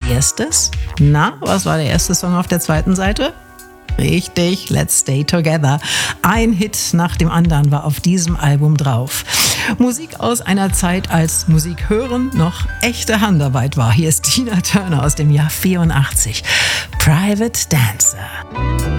erstes? Na, was war der erste Song auf der zweiten Seite? Richtig, Let's Stay Together. Ein Hit nach dem anderen war auf diesem Album drauf. Musik aus einer Zeit, als Musik hören noch echte Handarbeit war. Hier ist Tina Turner aus dem Jahr 84. Private Dancer.